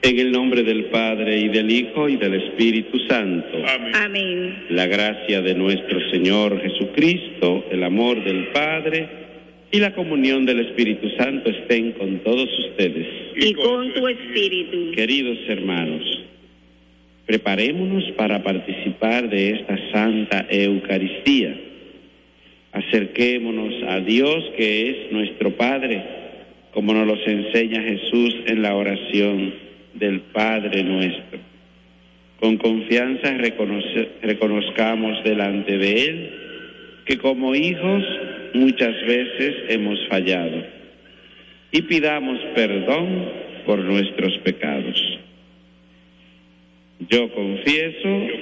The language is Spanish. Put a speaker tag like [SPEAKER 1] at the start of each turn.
[SPEAKER 1] En el nombre del Padre, y del Hijo, y del Espíritu Santo.
[SPEAKER 2] Amén.
[SPEAKER 3] Amén.
[SPEAKER 1] La gracia de nuestro Señor Jesucristo, el amor del Padre y la comunión del Espíritu Santo estén con todos ustedes.
[SPEAKER 3] Y con tu espíritu.
[SPEAKER 1] Queridos hermanos, preparémonos para participar de esta Santa Eucaristía. Acerquémonos a Dios, que es nuestro Padre, como nos lo enseña Jesús en la oración del Padre nuestro. Con confianza reconozcamos delante de Él que como hijos muchas veces hemos fallado y pidamos perdón por nuestros pecados. Yo confieso